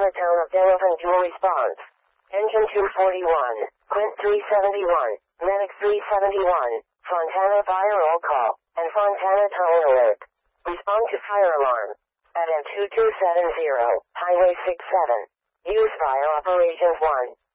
Town of Delavan dual response. Engine 241, Quint 371, Medic 371, Fontana fire roll call, and Fontana towing alert. Respond to fire alarm. At M2270, Highway 67. Use fire operations 1.